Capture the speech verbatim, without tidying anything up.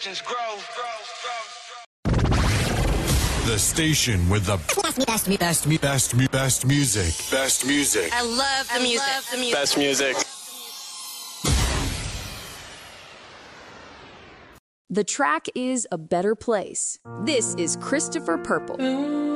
legends grow. The station with the best, best, best, best, best, best music. Best music. I love the music. Love the music. Best music. The track is A Better Place. This is Christopher Purple.